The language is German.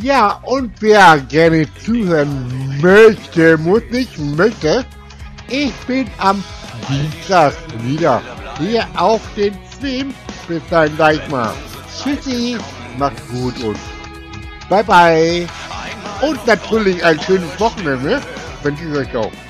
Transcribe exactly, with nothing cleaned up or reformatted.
Ja, und wer gerne zuhören möchte, muss nicht, möchte, ich bin am Dienstag wieder hier auf den Stream. Bis dann, sag ich mal. Tschüssi, macht's gut und bye bye. Und natürlich ein schönes Wochenende, wünsche ich euch auch.